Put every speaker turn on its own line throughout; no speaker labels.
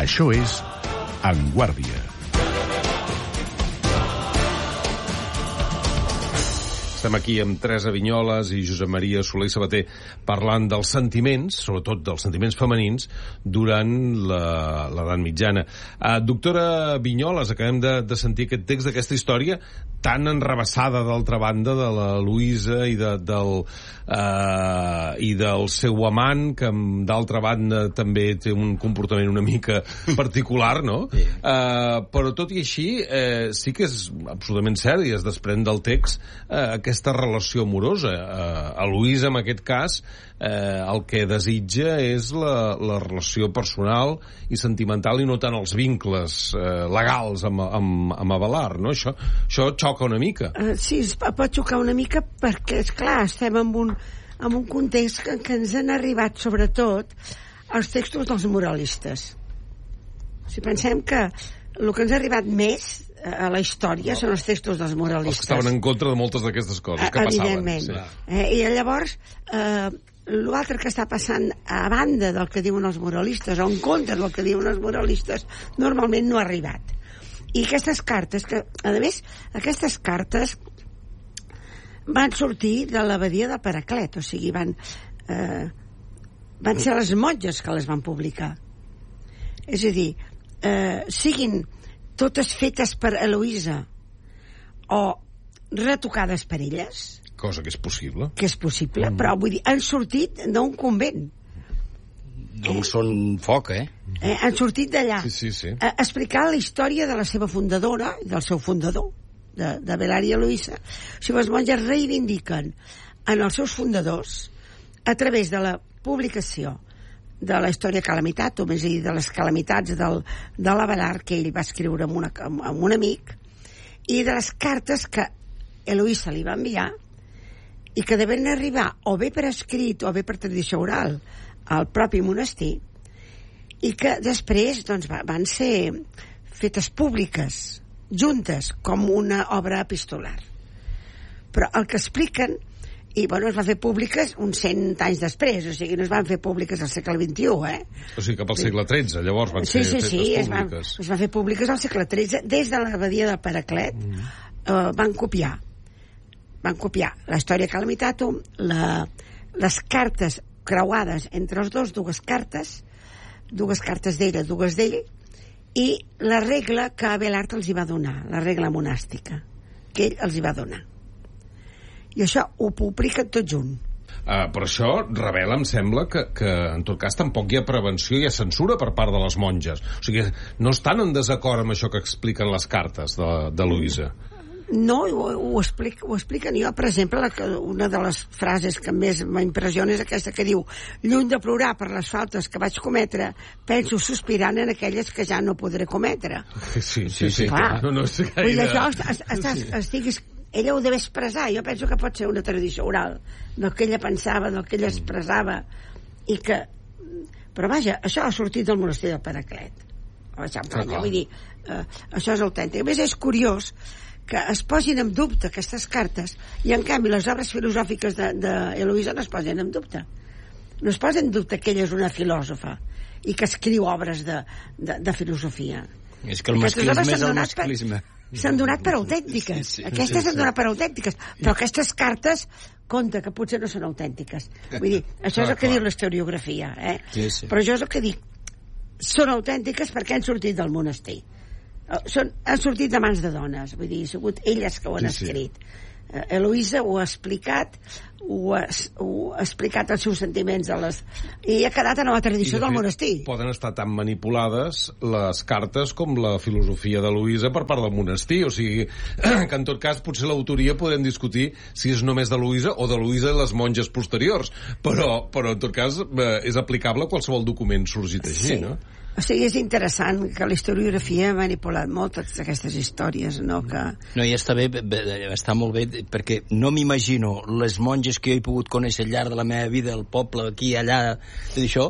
Això és En Guàrdia. Estem aquí amb Teresa Vinyoles i Josep Maria Soler i Sabater parlant dels sentiments, sobretot dels sentiments femenins, durant l'edat mitjana. Doctora Vinyoles, acabem de sentir aquest text d'aquesta història tan enrevessada, d'altra banda, de la Luïsa i del seu amant, que, d'altra banda, també té un comportament una mica particular, no? Sí. Però, tot i així, sí que és absolutament cert, i es desprèn del text, aquesta relació amorosa. A Luïsa, en aquest cas, el que desitja és la relació personal i sentimental i no tant els vincles legals amb Abelard, no? Això xoca una mica.
Sí, pot xocar una mica perquè, esclar, estem en un context que ens han arribat, sobretot, els textos dels moralistes. Si pensem que el que ens ha arribat més a la història són els textos dels moralistes.
Els que estaven en contra de moltes d'aquestes coses que passaven.
Evidentment. Sí. I llavors, l'altre que està passant a banda del que diuen els moralistes o en contra del que diuen els moralistes normalment no ha arribat. I aquestes cartes, que a més, aquestes cartes van sortir de l'abadia del Paraclet, o sigui, van ser les monges que les van publicar. És a dir, siguin totes fetes per Eloïsa o retocades per elles,
cosa que és possible,
però vull dir, han sortit d'un convent,
no són foc,
han sortit d'allà,
sí.
A explicar la història de la seva fundadora i del seu fundador, d'Abelard i Eloïsa. O sigui, les monges reivindiquen en els seus fundadors a través de la publicació de la història calamitat, o més a dir, de les calamitats de l'Abelard que ell va escriure amb un amic, i de les cartes que Eloïsa li va enviar i que deven arribar o bé per escrit o bé per tradició oral al propi monestir, i que després doncs, van ser fetes públiques juntes com una obra epistolar. Però el que expliquen, i bueno, es va fer públiques uns 100 anys després, o sigui, no es van fer públiques al segle XXI,
O sigui, cap al segle XIII, llavors van ser fetes públiques.
Es van fer públiques al segle XIII, des de l'abadia del Paraclet, van copiar la història calamitatum, les cartes creuades entre els dos, dues cartes d'ella, dues d'ell, i la regla que Abelard els hi va donar, la regla monàstica, que ell els hi va donar. I això ho publiquen tot junt.
Però això revela, em sembla, que en tot cas tampoc hi ha prevenció, hi ha censura per part de les monges. O sigui, no estan en desacord amb això que expliquen les cartes de Luïsa.
No, ho expliquen. Jo, per exemple, una de les frases que més m'impressiona és aquesta que diu: lluny de plorar per les faltes que vaig cometre, penso sospirant en aquelles que ja no podré cometre.
Sí.
Clar.
No és gaire...
Vull dir, això ella ho deve expressar. Jo penso que pot ser una tradició oral del que ella pensava, del que ella expressava, i que... Però vaja, això ha sortit del monestir del Paraclet, vull dir, això és autèntic. A més, és curiós que es posin en dubte aquestes cartes i, en canvi, les obres filosòfiques d'Eloïsa no es posen en dubte. No es posa en dubte que ella és una filòsofa i que escriu obres de filosofia.
És que el masclisme és el masclisme.
S'han donat per autèntiques. Aquestes s'han donat per autèntiques, però aquestes cartes compte que potser no són autèntiques. Vull dir, això és el que diu l'historiografia, però jo és el que dic, són autèntiques perquè han sortit del monestir, han sortit de mans de dones, vull dir, ha sigut elles que ho han escrit. Eloïsa ho ha explicat, els seus sentiments i ha quedat en la tradició del monestir.
Poden estar tan manipulades les cartes com la filosofia de Luïsa per part del monestir, o sigui que en tot cas potser l'autoria podem discutir si és només de Luïsa o de Luïsa i les monges posteriors, però en tot cas és aplicable a qualsevol document sorgit així, no?
O sigui, és interessant que la historiografia ha manipulat molt totes aquestes històries, no?
No, i està molt bé, perquè no m'imagino les monges que jo he pogut conèixer al llarg de la meva vida, el poble, aquí, allà, tot això,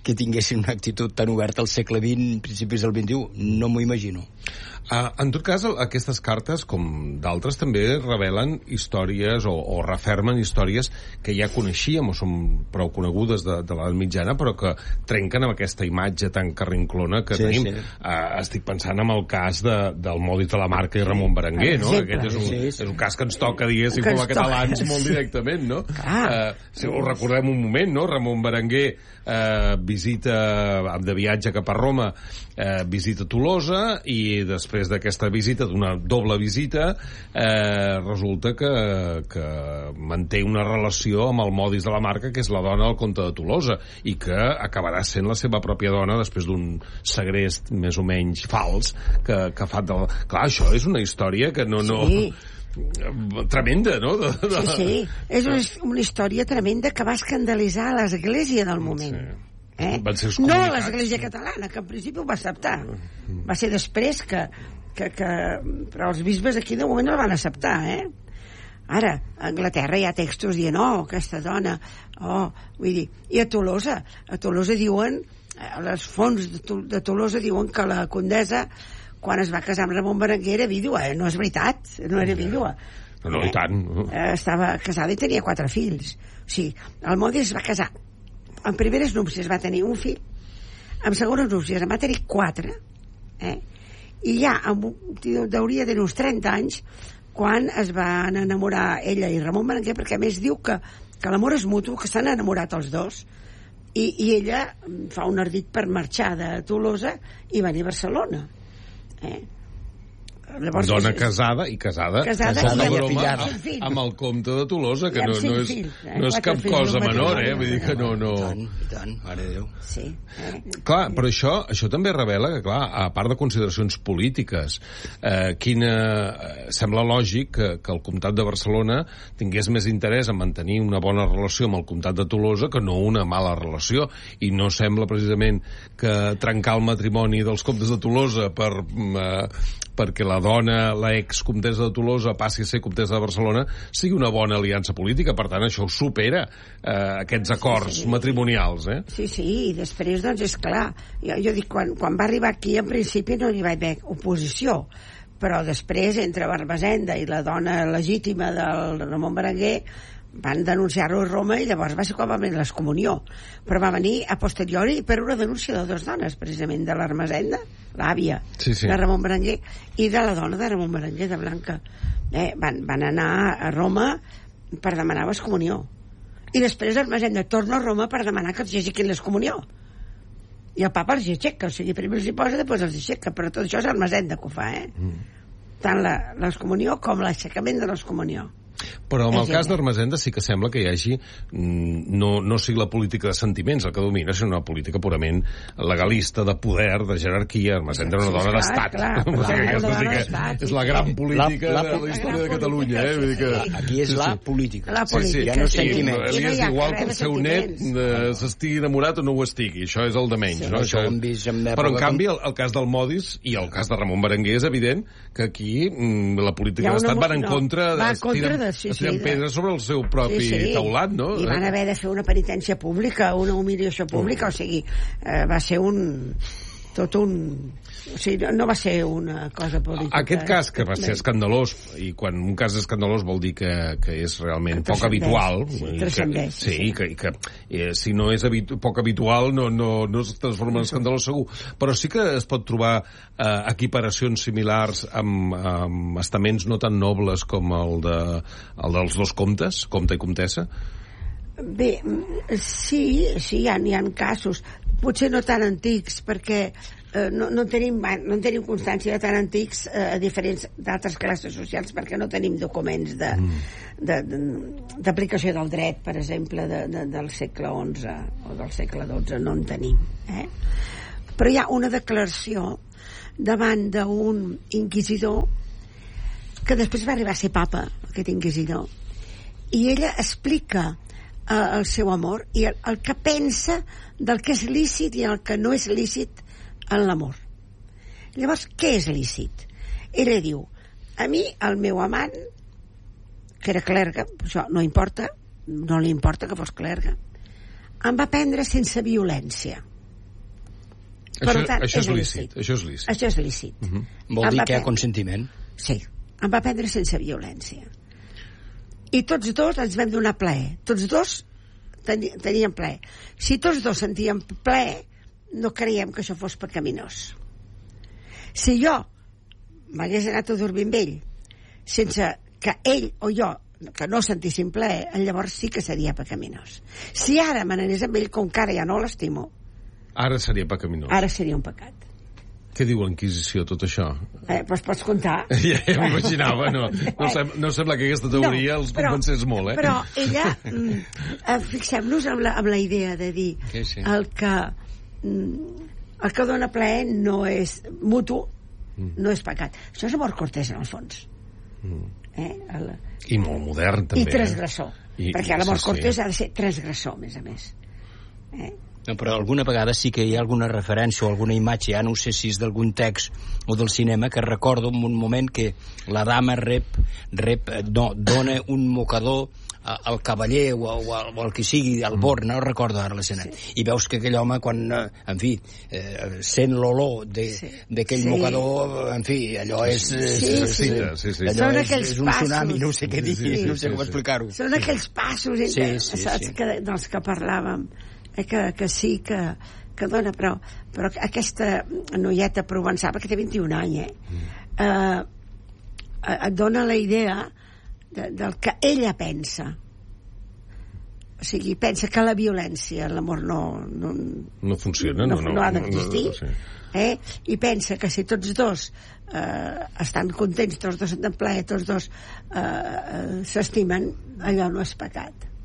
que tinguessin una actitud tan oberta al segle XX, principis del XXI. No m'ho imagino.
En tot cas, aquestes cartes, com d'altres, també revelen històries o refermen històries que ja coneixíem o són prou conegudes de l'edat mitjana, però que trenquen amb aquesta imatge tan carrinclona que tenim. Sí. Estic pensant en el cas del Modi Talamarca i Ramon Berenguer, no? Aquest és un cas que ens toca, diguéssim, com a catalans molt directament, no? Si ho recordem un moment, no? Ramon Berenguer visita de viatge cap a Roma, visita Tolosa, i després d'aquesta visita, d'una doble visita, resulta que manté una relació amb el Modis de la Marca, que és la dona del comte de Tolosa, i que acabarà sent la seva pròpia dona després d'un segrest més o menys fals que fa del... Clar, això és una història que no... Sí. Tremenda, no?
Sí. És una història tremenda que va escandalitzar l'Església del moment. Sí. No l'Església catalana, que en principi ho va acceptar. Va ser després que però els bisbes aquí de moment no el van acceptar, Ara, a Anglaterra hi ha textos dient, aquesta dona, vull dir, i a Tolosa diuen, les fonts de Tolosa diuen que la condessa, quan es va casar amb Ramon Berenguer, era vídua. No és veritat, no era vídua.
No, i tant.
Estava casada i tenia 4 fills. O sigui, el Modi es va casar. En primeres núpcies va tenir un fill, en segones núpcies en va tenir 4, i ja hauria de tenir uns 30 anys quan es van enamorar ella i Ramon Berenguer, perquè a més diu que l'amor és mutu, que s'han enamorat els dos, i ella fa un ardit per marxar de Tolosa i venir a Barcelona.
Llavors, dona casada
amb
el comte de Tolosa, que no és cap cosa menor, vull dir que no...
I tant, mare de Déu.
Sí.
Clar, però això també revela que, clar, a part de consideracions polítiques, sembla lògic que el comtat de Barcelona tingués més interès en mantenir una bona relació amb el comtat de Tolosa que no una mala relació, i no sembla precisament que trencar el matrimoni dels comtes de Tolosa perquè la dona, l'ex-comtessa de Tolosa, passi a ser comtessa de Barcelona, sigui una bona aliança política. Per tant, això supera aquests acords matrimonials.
Sí, i després, doncs, és clar. Jo dic, quan va arribar aquí, en principi no hi va haver oposició, però després, entre Barbasenda i la dona legítima del Ramon Berenguer, van denunciar-lo a Roma, i llavors va ser com va venir l'excomunió, però va venir a posteriori per una denúncia de 2 dones, precisament de l'Ermesenda, l'àvia de Ramon Berenguer, i de la dona de Ramon Berenguer, de Blanca. Van anar a Roma per demanar l'excomunió, i després l'Ermesenda torna a Roma per demanar que els aixequin l'excomunió, i el papa els aixeca, o sigui, primer els hi posa, després els aixeca, però tot això és l'Ermesenda que ho fa, tant l'excomunió com l'aixecament de l'excomunió.
Però en el cas d'Ermesenda sí que sembla que hi hagi no sigui la política de sentiments el que domina, sinó una política purament legalista, de poder, de jerarquia. Ermesenda era una dona d'estat. És la gran política de la història de Catalunya.
Aquí és la política.
Ja no és sentiments. Li és igual que el seu net s'estigui enamorat o no ho estigui. Això és el de menys. Però en canvi el cas del Modis i el cas de Ramon Berenguer és evident que aquí la política de l'estat van en contra es tiren pedres sobre el seu propi teulat, no?
I van haver de fer una penitència pública, una humiliació pública, o sigui, va ser o sigui, no va ser una cosa política.
Aquest cas, que va ser escandalós, i quan un cas és escandalós vol dir que és realment poc habitual. Sí, que si no és poc habitual no es transforma en escandalós segur. Però sí que es pot trobar equiparacions similars amb estaments no tan nobles com el dels 2 comtes, comte i comtessa?
Bé, sí, hi ha casos, potser no tan antics, perquè no tenim constància de tan antics a diferents d'altres classes socials, perquè no tenim documents d'aplicació del dret, per exemple, del segle XI o del segle XII, no en tenim. Però hi ha una declaració davant d'un inquisidor que després va arribar a ser papa, aquest inquisidor, i ella explica el seu amor i el que pensa del que és lícit i el que no és lícit en l'amor. Llavors, què és lícit? Ella diu, a mi el meu amant, que era clergue, això no importa, no li importa que fos clergue, em va prendre sense violència. Per tant,
això és lícit. Això és lícit.
Això és lícit.
Vol dir que hi ha consentiment?
Sí, em va prendre sense violència. I tots dos ens vam donar plaer. Tots dos teníem plaer. Si tots dos sentíem plaer, no creiem que això fos pecaminós. Si jo m'hagués anat a dormir amb ell sense que ell o jo que no sentíssim plaer, llavors sí que seria pecaminós. Si ara me n'anés amb ell, com que ara ja no l'estimo,
ara seria pecaminós.
Ara seria un pecat.
Què diu la Inquisició, tot això?
Doncs pots comptar.
Ja m'imaginava, no sembla que aquesta teoria els convencés molt, eh?
Però ella, fixem-nos amb la idea de dir
sí.
el que dona plaer no és mutu, no és pecat. Això és amor cortès, en el fons.
I molt modern, també.
I transgressor. Perquè l'amor cortès ha de ser transgressor, a més.
No, però alguna vegada sí que hi ha alguna referència o alguna imatge, ja no sé si és d'algun text o del cinema, que recordo en un moment que la dama dona un mocador al cavaller o al que sigui, al bord, no recordo ara l'escena, i veus que aquell home quan, en fi, sent l'olor d'aquell mocador, en fi, allò és allò és un tsunami, no sé què dir, no sé com explicar-ho.
Són aquells passos dels que parlàvem, que sí que dona, però aquesta noieta provençal, perquè té 21 anys, et dona la idea del que ella pensa. O sigui, pensa que la violència, l'amor
no funciona,
no ha d'existir, i pensa que si tots dos estan contents, tots dos senten plaer, tots dos s'estimen, allò no és pecat.